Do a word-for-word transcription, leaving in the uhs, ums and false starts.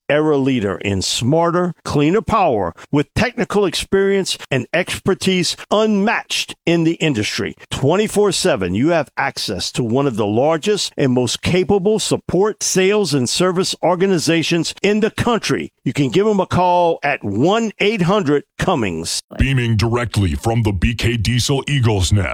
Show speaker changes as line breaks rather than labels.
era leader in smarter, cleaner power with technical experience and expertise unmatched in the industry. twenty-four seven, you have access to one of the largest and most capable support, sales, and service organizations in the country. You can give them a call at one eight hundred Cummings.
Beaming directly from the B K Diesel Eagles Nest.